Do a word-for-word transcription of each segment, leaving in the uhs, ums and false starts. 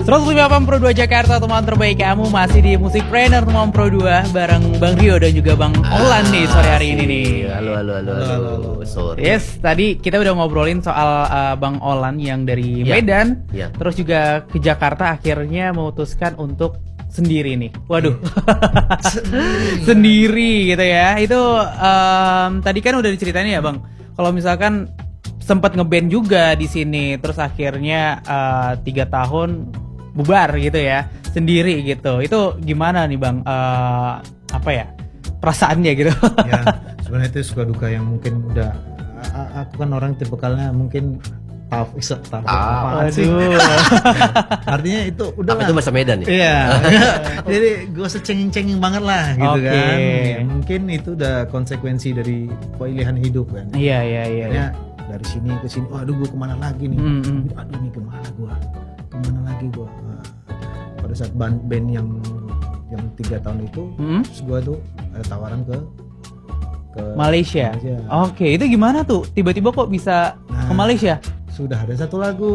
seratus lima puluh Pro dua Jakarta, teman terbaik kamu masih di Musikpreneur teman Pro dua bareng Bang Rio dan juga Bang Olan nih sore hari ini nih. Halo halo halo halo. halo, halo. Sorry. Yes, tadi kita udah ngobrolin soal uh, Bang Olan yang dari ya. Medan, ya. Terus juga ke Jakarta akhirnya memutuskan untuk sendiri nih. Waduh. Sendiri, sendiri gitu ya. Itu um, tadi kan udah diceritain ya, Bang. Kalau misalkan sempat ngeband juga di sini, terus akhirnya uh, tiga tahun bubar gitu ya, sendiri gitu. Itu gimana nih Bang? Uh, apa ya perasaannya gitu? Ya sebenarnya itu suka duka yang mungkin udah. Aku kan orang tipikalnya mungkin tough, isep tough. Ah, sih. Artinya itu udah. Tapi itu masa Medan ya? Iya. Jadi gue secenging-cenging banget lah gitu okay. kan. Ya, mungkin itu udah konsekuensi dari pilihan hidup kan. Iya iya iya. Akhirnya dari sini ke sini, waduh gue kemana lagi nih? Mm-hmm. Aduh ini kemana gue? Kemana lagi gue? Nah, pada saat band, band yang yang tiga tahun itu, mm-hmm. terus gue tuh ada tawaran ke ke Malaysia. Malaysia. Oke, itu gimana tuh? Tiba-tiba kok bisa nah, ke Malaysia? Sudah ada satu lagu.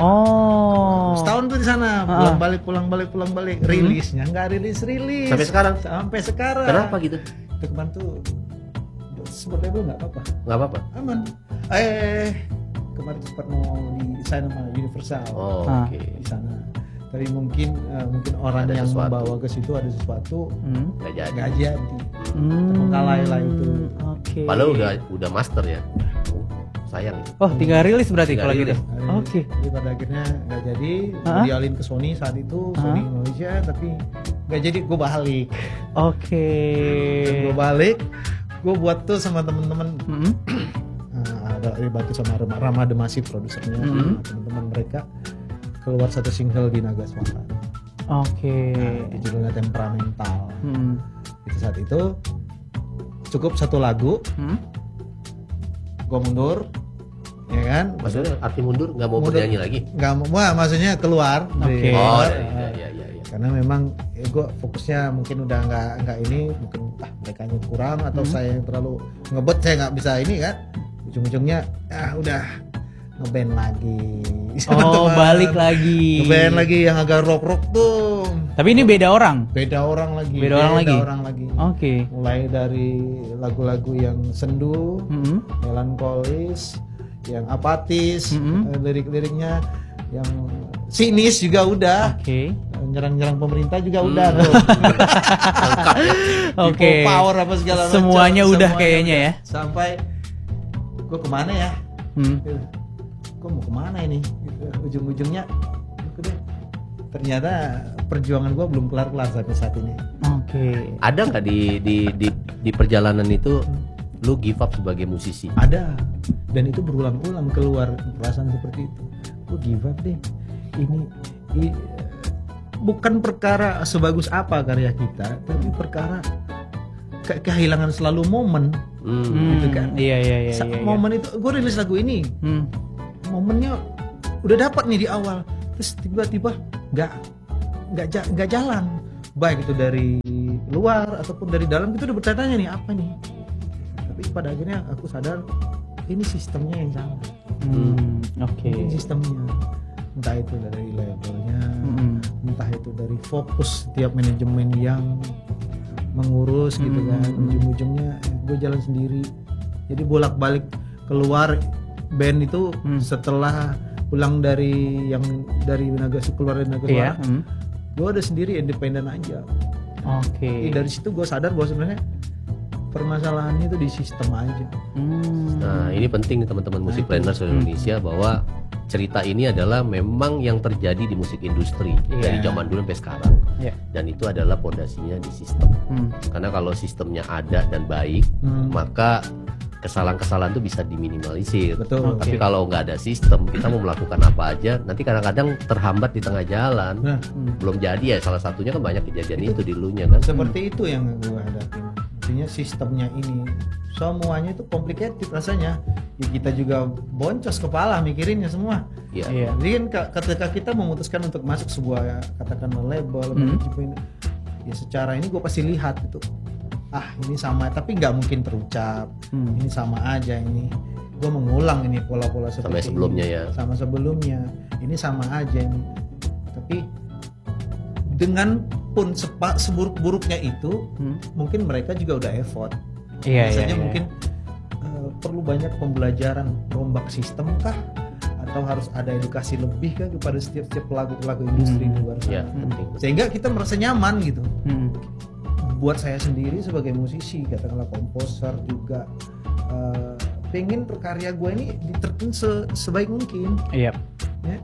Oh. Setahun tuh di sana, uh-huh. pulang balik, pulang balik, pulang balik. Mm-hmm. Rilisnya nggak rilis rilis. Sampai sekarang? Sampai sekarang. Kenapa gitu? Itu kemarin tuh sebut label nggak apa-apa. Nggak apa-apa. Aman. Eh kemarin sempat mau di sign sama Universal. Oh, oke. Okay. Di sana. Tapi mungkin uh, mungkin orang ada yang sesuatu. Membawa ke situ ada sesuatu hmm. nggak jadi. Nggak jadi. Hmm. Terbengkalai lah itu. Oke. Okay. Padahal udah udah master ya. Oh, sayang. Oh, tinggal rilis berarti kalau gitu. Oke. Okay. Jadi pada akhirnya nggak jadi. Uh-huh. Dialin ke Sony saat itu, uh-huh. Sony Indonesia, tapi nggak jadi. Gue balik. Oke. Okay. Gue balik. Gue buat tuh sama temen-temen. Mm-hmm. uh, ada Batu sama Rama Demasi produsernya, mm-hmm. teman-teman mereka keluar satu single di Naga Suara. Oke. Okay. Nah, judulnya Temperamental. Mm-hmm. Itu saat itu cukup satu lagu. Mm-hmm. Gue mundur, ya kan? Maksudnya arti mundur nggak mau mundur, bernyanyi lagi? Nggak mau, wah maksudnya keluar. Oke. Okay. Oh iya iya iya. iya. Karena memang ya gue fokusnya mungkin udah nggak nggak ini, mungkin ah mereka nya kurang atau hmm. saya yang terlalu ngebet, saya nggak bisa ini kan, ujung-ujungnya ah udah ngeband lagi. Oh balik lagi. Ngeband lagi yang agak rock-rock tuh. Tapi ini beda orang. Beda orang lagi. Beda orang beda lagi. Orang lagi. Oke. Okay. Mulai dari lagu-lagu yang sendu, mm-hmm. melankolis, yang apatis, mm-hmm. lirik-liriknya yang sinis juga udah. Oke. Okay. Nyerang-nyerang pemerintah juga hmm. udah tuh. Oke. Okay. Power apa segala macam. Semuanya udah kayaknya ya. Sampai gue kemana ya? Hmm. Gue mau kemana ini? Ujung-ujungnya ternyata perjuangan gue belum kelar-kelar sampai saat ini. Oke. Okay. Ada nggak di, di di di perjalanan itu lu give up sebagai musisi? Ada. Dan itu berulang-ulang keluar perasaan seperti itu. Gue give up deh. Ini, ini bukan perkara sebagus apa karya kita, tapi perkara ke- kehilangan selalu momen, hmm. gitu kan? Iya iya iya. Sa- iya momen iya. itu, gue rilis lagu ini, hmm. momennya udah dapat nih di awal, terus tiba-tiba nggak nggak ja- nggak jalan, baik itu dari luar ataupun dari dalam, itu udah bertanya nih apa nih, tapi pada akhirnya aku sadar ini sistemnya yang salah. Hmm. Oke. Okay. Sistemnya. Entah itu dari labelnya, mm-hmm. entah itu dari fokus setiap manajemen yang mengurus gitu mm-hmm. kan, ujung-ujungnya gue jalan sendiri, jadi bolak-balik keluar band itu mm. setelah pulang dari yang dari Naga keluar dari Naga Suara, yeah. mm. gue udah sendiri independen aja. Oke. Okay. Dari situ gue sadar bahwa sebenarnya permasalahannya itu di sistem aja. Mm. Nah ini penting nih teman-teman Musikpreneur seluruh Indonesia mm. bahwa cerita ini adalah memang yang terjadi di musik industri yeah. dari zaman dulu sampai sekarang, yeah. dan itu adalah pondasinya di sistem. Hmm. Karena kalau sistemnya ada dan baik, hmm. maka kesalahan-kesalahan itu bisa diminimalisir. Betul. Tapi okay. kalau nggak ada sistem, kita mau melakukan apa aja, nanti kadang-kadang terhambat di tengah jalan, nah. hmm. belum jadi ya. Salah satunya kan banyak kejadian itu, itu di lunya kan. Seperti hmm. itu yang gue hadapin. Artinya sistemnya ini semuanya itu complicated rasanya. Ya, kita juga boncos kepala mikirinnya semua. Iya. Yeah. Jadi kan ketika kita memutuskan untuk masuk sebuah katakanlah label, mm-hmm. manajemen, ya secara ini gue pasti lihat itu. Ah ini sama, tapi nggak mungkin terucap. Hmm. Ini sama aja ini. Gue mengulang ini pola-pola seperti sama sebelumnya ini. ya. Sama sebelumnya. Ini sama aja ini. Tapi dengan pun sepa, seburuk-buruknya itu hmm. mungkin mereka juga udah effort. Iya, Biasanya iya, mungkin iya. Uh, perlu banyak pembelajaran, rombak sistem kah, atau harus ada edukasi lebih kah kepada setiap-setiap pelaku-pelaku industri hmm. di luar sana. Ya, penting. Sehingga kita merasa nyaman gitu. Hmm. Buat saya sendiri sebagai musisi, katakanlah komposer juga, uh, pengen karya gue ini diterapkan se- sebaik mungkin. Iya. Ya.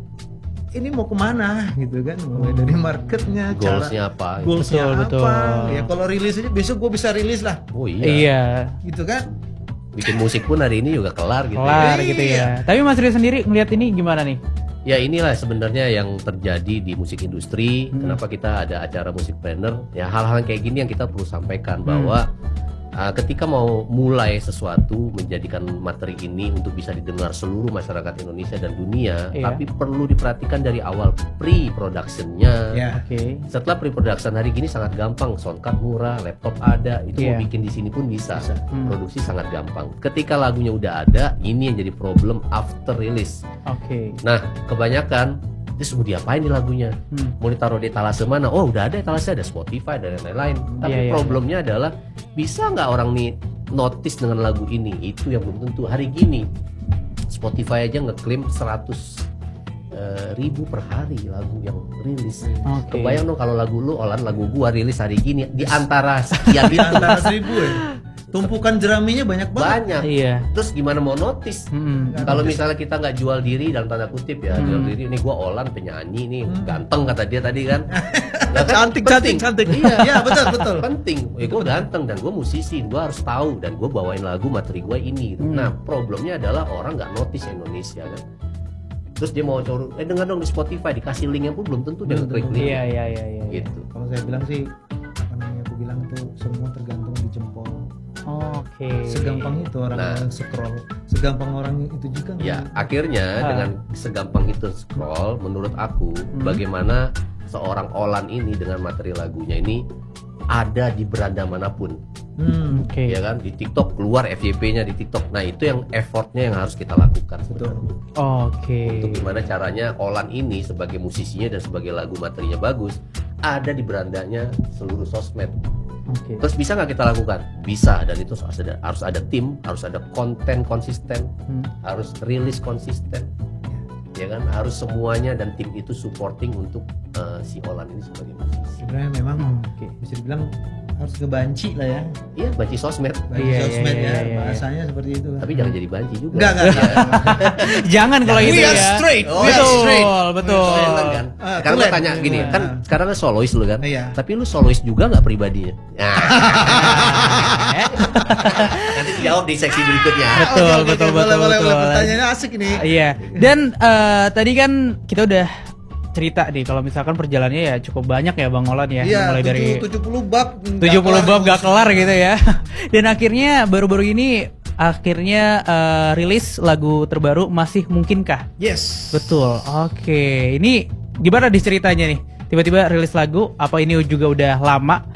Ini mau kemana gitu kan, mulai dari marketnya, goalsnya apa, goalsnya betul, apa, betul. ya kalau rilis aja besok gue bisa rilis lah. Oh iya. Iya. Gitu kan. Bikin musik pun hari ini juga kelar gitu. Kelar ya. gitu ya. Tapi Mas Rio sendiri ngeliat ini gimana nih? Ya inilah sebenarnya yang terjadi di musik industri. Hmm. Kenapa kita ada acara Musikpreneur? Ya hal-hal kayak gini yang kita perlu sampaikan bahwa hmm. Uh, ketika mau mulai sesuatu menjadikan materi ini untuk bisa didengar seluruh masyarakat Indonesia dan dunia, yeah. tapi perlu diperhatikan dari awal pre-productionnya. Yeah. Okay. Setelah pre-production hari gini sangat gampang, soundcard murah, laptop ada, itu yeah. mau bikin di sini pun bisa. bisa. Hmm. Produksi sangat gampang. Ketika lagunya udah ada, ini yang jadi problem after release. Oke. Okay. Nah, kebanyakan terus mau diapain nih lagunya? Hmm. Mau ditaruh di etalase mana? Oh udah ada etalase, ada Spotify dan lain-lain. Tapi yeah, yeah, problemnya yeah. adalah bisa nggak orang nih notice dengan lagu ini? Itu yang belum tentu. Hari gini Spotify aja ngeklaim seratus ribu per hari lagu yang rilis. Okay. Kebayang dong kalau lagu lu, Olan lagu gua rilis hari gini di antara sekian di antara seribu ya. Tumpukan jeraminya banyak banget. Banyak. Iya. Terus gimana mau notice? Hmm. Kalau misalnya kita nggak jual diri dalam tanda kutip ya, hmm. jual diri ini gue Olan penyanyi nih, hmm. ganteng kata dia tadi kan. Nah, kan cantik, cantik, cantik. Iya, ya, betul, betul. Penting. Eh, gue ganteng dan gue musisi, gue harus tahu dan gue bawain lagu materi gue ini. Hmm. Nah, problemnya adalah orang nggak notice Indonesia kan. Terus dia mau coro, eh dengar dong di Spotify, dikasih linknya pun belum tentu dia ngeklik link. Iya, iya, iya, iya. Gitu. Kalau saya bilang sih, apa namanya? Aku bilang itu semua tergantung di jempol. Oh, Oke. Okay. Segampang itu orang nah, yang scroll, segampang orang itu juga. Ya, kan? Akhirnya ah. dengan segampang itu scroll, menurut aku, hmm. bagaimana seorang Olan ini dengan materi lagunya ini ada di beranda manapun. Hmm, Oke. Okay. Ya kan, di TikTok keluar F Y P-nya di TikTok. Nah, itu yang effortnya yang harus kita lakukan. Betul. Oke. Okay. Untuk gimana caranya Olan ini sebagai musisinya dan sebagai lagu materinya bagus ada di berandanya seluruh sosmed. Okay. Terus bisa nggak kita lakukan? Bisa, dan itu harus ada, harus ada tim, harus ada konten konsisten, hmm. harus rilis konsisten, ya kan? Harus semuanya dan tim itu supporting untuk uh, si Olan ini sebagai musisi. Sebenarnya memang hmm. okay. bisa dibilang harus ngebanci lah ya. Iya, banci sosmed. Banci iya, sosmed iya, ya, iya, iya. bahasanya seperti itu. Tapi jangan jadi banci juga. Enggak, enggak. Ya. Jangan kalau itu We ya. are straight. Oh, We are betul, straight. betul. Betul. Kan? Ah, sekarang gue tanya gini, ah. kan sekarang kan solois lu kan? Iya. Tapi lu solois juga nggak pribadinya? Nah. Nanti dijawab di seksi berikutnya. Betul, Oke, oke, betul, oke, betul, boleh, betul. boleh, pertanyaannya asik ini. Uh, iya. Dan uh, tadi kan kita udah cerita nih kalau misalkan perjalanannya ya cukup banyak ya Bang Olan ya, iya, mulai dari tujuh puluh bab tujuh puluh bab gak kelar gitu ya. Dan akhirnya baru-baru ini akhirnya uh, rilis lagu terbaru Masih Mungkinkah? Yes. Betul. Oke. Ini gimana di ceritanya nih? Tiba-tiba rilis lagu, apa ini juga udah lama